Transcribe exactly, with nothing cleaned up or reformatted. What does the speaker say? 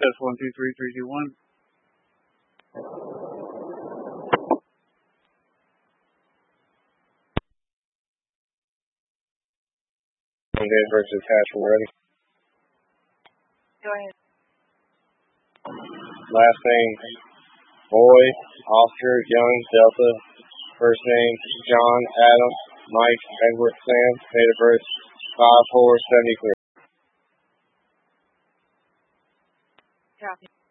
Test one, two, three, three, two, one. Dead versus Hash, we're ready. Go ahead. Last name, Boy, Oscar, Young, Delta. First name, John, Adam, Mike, Edward, Sam. Date of birth, five four seventy-three. Copy.